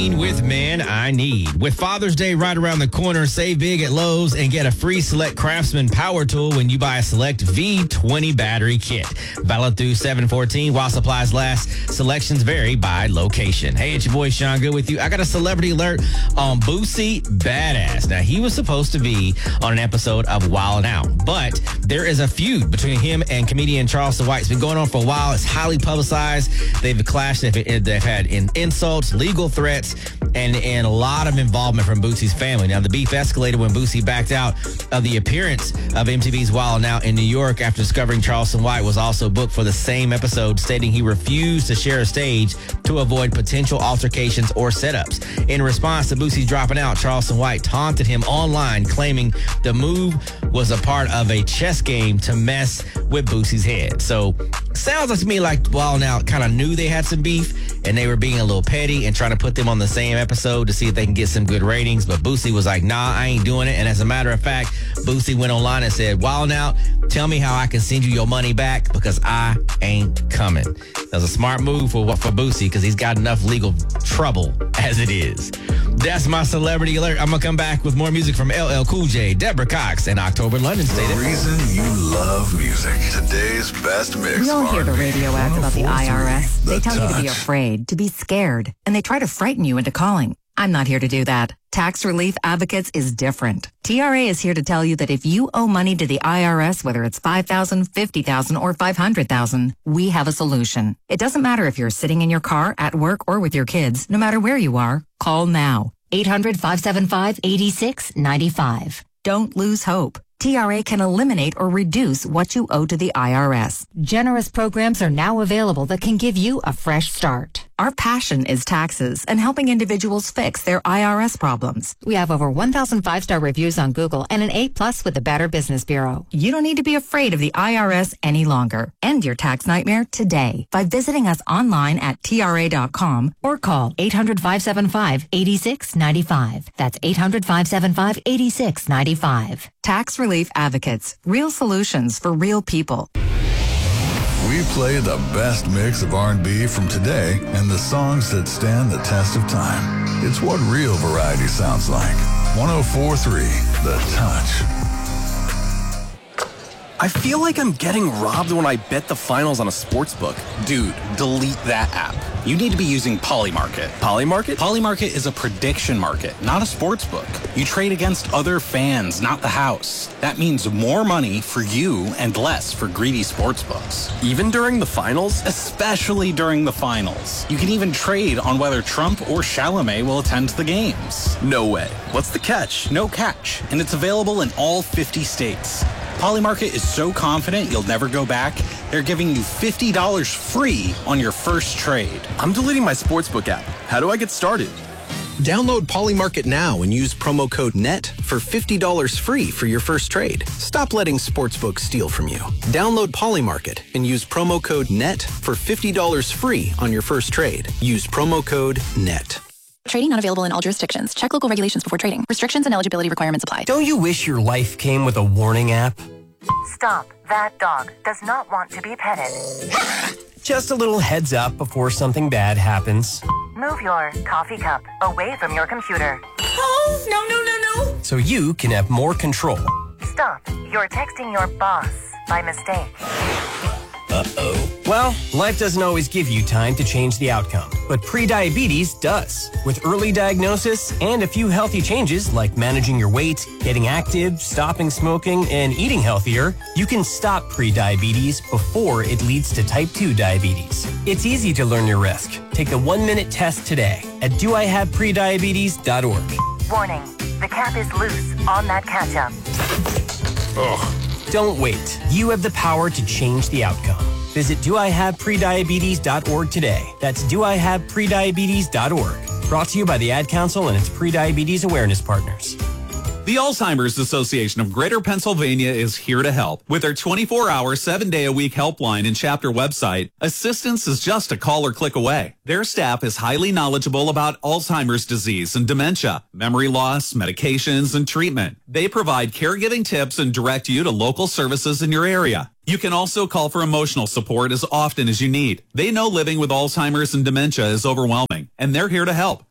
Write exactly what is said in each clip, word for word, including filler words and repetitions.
With men I need. With Father's Day right around the corner, save big at Lowe's and get a free Select Craftsman power tool when you buy a Select V twenty battery kit. Valid through seven fourteen while supplies last. Selections vary by location. Hey, it's your boy Sean Good with you. I got a celebrity alert on Boosie Badass. Now, he was supposed to be on an episode of Wild 'N Out, but there is a feud between him and comedian Charleston White. It's been going on for a while. It's highly publicized. They've clashed. They've, they've had in, insults, legal threats, and, and a lot of involvement from Boosie's family. Now, the beef escalated when Boosie backed out of the appearance of M T V's Wild 'N Out in New York after discovering Charleston White was also booked for the same episode, stating he refused to share a stage to avoid potential altercations or setups. In response to Boosie's dropping out, Charleston White taunted him online, claiming the move was a part of a chess game to mess with Boosie's head. So, sounds like to me like Wild 'N Out kind of knew they had some beef, and they were being a little petty and trying to put them on the same episode to see if they can get some good ratings. But Boosie was like, nah, I ain't doing it. And as a matter of fact, Boosie went online and said, Wild 'N Out, tell me how I can send you your money back because I ain't coming. That was a smart move for, for Boosie because he's got enough legal trouble as it is. That's my celebrity alert. I'm going to come back with more music from L L Cool J, Deborah Cox, and October London. Stay there. The reason you love music. Today's best mix. We all hear the radio ads about the I R S. The They tell touch. you to be afraid, to be scared, and they try to frighten you into calling. I'm not here to do that. Tax Relief Advocates is different. T R A is here to tell you that if you owe money to the I R S, whether it's five thousand dollars, fifty thousand dollars, or five hundred thousand dollars, we have a solution. It doesn't matter if you're sitting in your car, at work, or with your kids. No matter where you are, call now. eight hundred, five seven five, eight six nine five. Don't lose hope. T R A can eliminate or reduce what you owe to the I R S. Generous programs are now available that can give you a fresh start. Our passion is taxes and helping individuals fix their I R S problems. We have over one thousand five-star reviews on Google and an A plus with the Better Business Bureau. You don't need to be afraid of the I R S any longer. End your tax nightmare today by visiting us online at T R A dot com or call eight hundred, five seven five, eight six nine five. That's eight hundred, five seven five, eight six nine five. Tax Relief Advocates. Real solutions for real people. We play the best mix of R and B from today and the songs that stand the test of time. It's what real variety sounds like. one oh four point three, The Touch. I feel like I'm getting robbed when I bet the finals on a sports book. Dude, delete that app. You need to be using Polymarket. Polymarket? Polymarket is a prediction market, not a sports book. You trade against other fans, not the house. That means more money for you and less for greedy sports books. Even during the finals? Especially during the finals. You can even trade on whether Trump or Chalamet will attend the games. No way. What's the catch? No catch, and it's available in all fifty states. Polymarket is so confident you'll never go back, they're giving you fifty dollars free on your first trade. I'm deleting my sportsbook app. How do I get started? Download Polymarket now and use promo code N E T for fifty dollars free for your first trade. Stop letting sportsbooks steal from you. Download Polymarket and use promo code N E T for fifty dollars free on your first trade. Use promo code N E T. Trading not available in all jurisdictions. Check local regulations before trading. Restrictions and eligibility requirements apply. Don't you wish your life came with a warning app? Stop. That dog does not want to be petted. Just a little heads up before something bad happens. Move your coffee cup away from your computer. Oh, no, no, no, no. So you can have more control. Stop. You're texting your boss by mistake. Uh-oh. Well, life doesn't always give you time to change the outcome, but prediabetes does. With early diagnosis and a few healthy changes like managing your weight, getting active, stopping smoking, and eating healthier, you can stop prediabetes before it leads to type two diabetes. It's easy to learn your risk. Take the one-minute test today at do I have prediabetes dot org. Warning. The cap is loose on that ketchup. Ugh. Don't wait. You have the power to change the outcome. Visit do I have prediabetes dot org today. That's do I have prediabetes dot org. Brought to you by the Ad Council and its prediabetes awareness partners. The Alzheimer's Association of Greater Pennsylvania is here to help. With their twenty-four hour, seven day a week helpline and chapter website, assistance is just a call or click away. Their staff is highly knowledgeable about Alzheimer's disease and dementia, memory loss, medications, and treatment. They provide caregiving tips and direct you to local services in your area. You can also call for emotional support as often as you need. They know living with Alzheimer's and dementia is overwhelming, and they're here to help.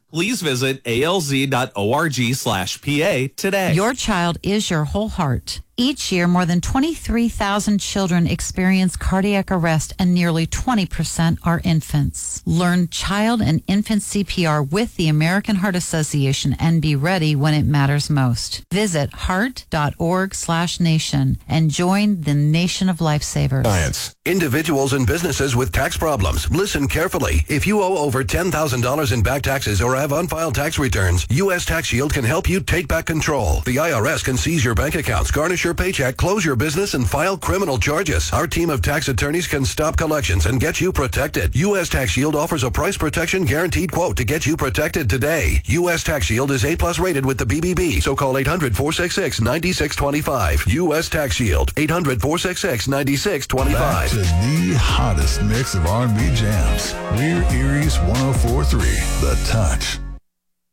Please visit alz.org slash PA today. Your child is your whole heart. Each year, more than twenty-three thousand children experience cardiac arrest, and nearly twenty percent are infants. Learn child and infant C P R with the American Heart Association and be ready when it matters most. Visit heart.org slash nation and join the nation of lifesavers. Science. Individuals and businesses with tax problems. Listen carefully. If you owe over ten thousand dollars in back taxes or have unfiled tax returns, U S Tax Shield can help you take back control. The I R S can seize your bank accounts, garnish your paycheck, close your business, and file criminal charges. Our team of tax attorneys can stop collections and get you protected. U S Tax Shield offers a price protection guaranteed quote to get you protected today. U S Tax Shield is A plus rated with the B B B, so call eight hundred, four six six, nine six two five. U S Tax Shield, eight hundred, four six six, nine six two five. Back to the hottest mix of R and B jams. We're Erie's one oh four point three, The Touch.